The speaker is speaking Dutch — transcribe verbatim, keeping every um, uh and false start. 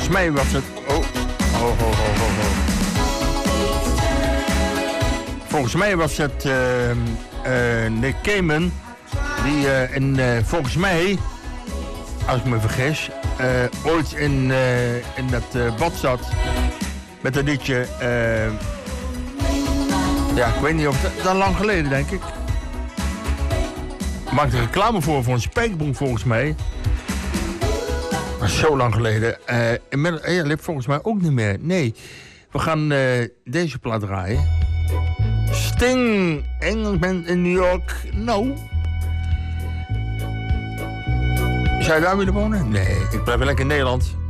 volgens mij was het... Oh, oh, oh, oh, oh, oh. Volgens mij was het uh, uh, Nick Cayman die uh, in, uh, volgens mij, als ik me vergis, uh, ooit in, uh, in dat uh, bad zat met een liedje. Uh, ja, ik weet niet of dat, dat lang geleden, denk ik. Maakte reclame voor voor een spijkerbroek volgens mij. Maar zo lang geleden. Uh, inmiddels, hij leeft volgens mij ook niet meer. Nee, we gaan uh, deze plaat draaien. Sting, Engelsman in New York. Nou. Zou je daar willen wonen? Nee, ik blijf lekker in Nederland.